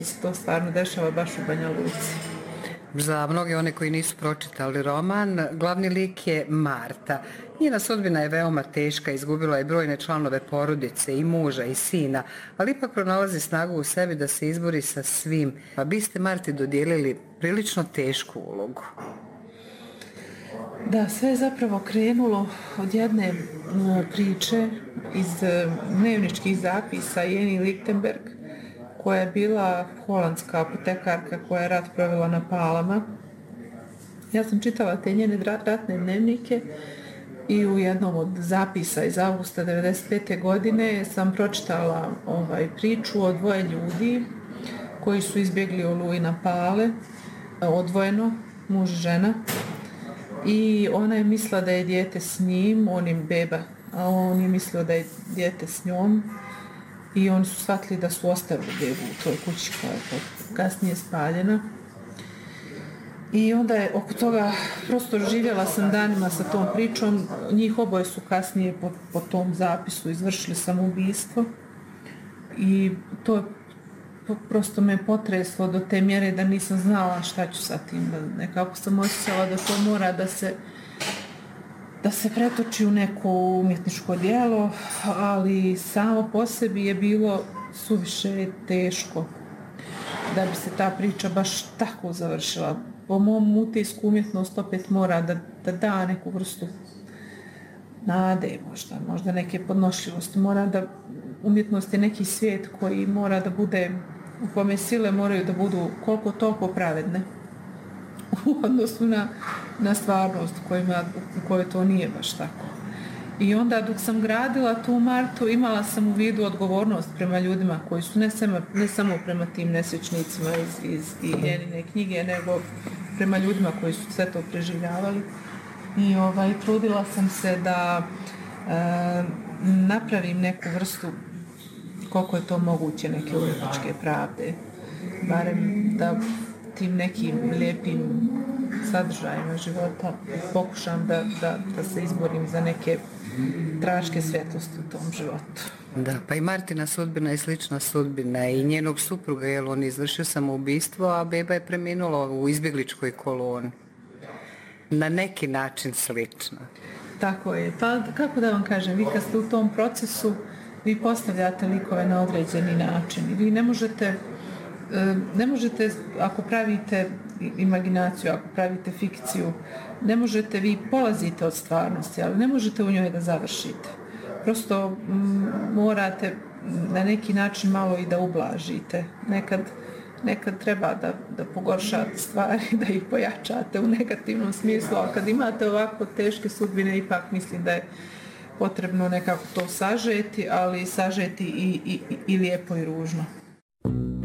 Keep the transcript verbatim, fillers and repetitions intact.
se to stvarno dešava baš u Banja Luci. Za mnoge one koji nisu pročitali roman, glavni lik je Marta. Njena sudbina je veoma teška, izgubila je brojne članove porodice i muža i sina, ali ipak pronalazi snagu u sebi da se izbori sa svim. Pa biste Marti dodijelili prilično tešku ulogu. Da, sve je zapravo krenulo od jedne priče iz dnevničkih zapisa Jeni Lichtenberg, koja je bila holandska apotekarka koja je rat provela na Palama. Ja sam čitala te njene ratne dnevnike i u jednom od zapisa iz avgusta devedeset pete godine sam pročitala ovaj, priču o dvoje ljudi koji su izbjegli Oluji na Pale, odvojeno, muž i žena. I ona je mislila da je dijete s njim, on je beba, a on je mislio da je dijete s njom. I oni su shvatili da su ostavili bebu u toj kući koja je kasnije spaljena. I onda je oko toga, prosto živjela sam danima sa tom pričom. Njih oboje su kasnije po, po tom zapisu izvršili samoubistvo. I to je prosto me potreslo do te mjere da nisam znala šta ću sa tim. Nekako sam osjećala da to mora da se da se pretoči u neko umjetničko djelo, ali samo po sebi je bilo suviše teško da bi se ta priča baš tako završila. Po mom utisku umjetnost opet mora da, da da neku vrstu nade, možda, možda neke podnošljivosti. Mora da, umjetnost je neki svijet koji mora da bude, u kome sile moraju da budu koliko toliko pravedne u odnosu na, na stvarnost kojima, u kojoj to nije baš tako. I onda dok sam gradila tu Martu, imala sam u vidu odgovornost prema ljudima koji su ne samo, ne samo prema tim nesrećnicima iz, iz i Jenine knjige, nego prema ljudima koji su sve to preživljavali. I ovaj, trudila sam se da e, napravim neku vrstu, koliko je to moguće, neke umjetničke pravde. Barem da tim nekim lijepim sadržajima života pokušam da, da, da se izborim za neke tračke svjetlosti u tom životu. Da, pa i Martina sudbina je slična sudbina i njenog supruga, jer on izvršio samoubistvo, a beba je preminula u izbjegličkoj koloni. Na neki način slična. Tako je. Pa kako da vam kažem, vi kad ste u tom procesu, vi postavljate likove na određeni način i vi ne možete ne možete, ako pravite imaginaciju, ako pravite fikciju, ne možete, vi polazite od stvarnosti, ali ne možete u njoj da završite. Prosto m, morate na neki način malo i da ublažite. Nekad, nekad treba da, da pogoršate stvari, da ih pojačate u negativnom smislu, ali kad imate ovako teške sudbine, ipak mislim da je potrebno nekako to sažeti, ali sažeti i, i, i lijepo i ružno.